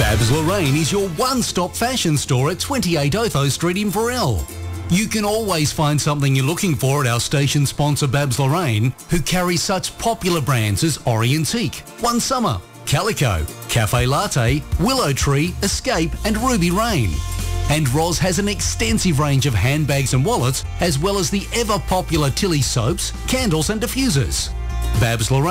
Babs Lorraine is your one-stop fashion store at 28 Otho Street in Varel. You can always find something you're looking for at our station sponsor Babs Lorraine, who carries such popular brands as Orientique, One Summer, Calico, Cafe Latte, Willow Tree, Escape and Ruby Rain. And Roz has an extensive range of handbags and wallets, as well as the ever-popular Tilly soaps, candles and diffusers. Babs Lorraine